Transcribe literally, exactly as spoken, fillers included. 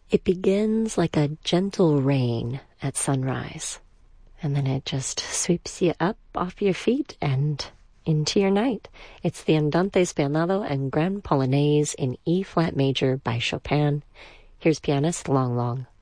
It begins like a gentle rain at sunrise, and then it just sweeps you up off your feet and into your night. It's the Andante Spianato and Grand Polonaise in E-flat major by Chopin. Here's pianist Long Long.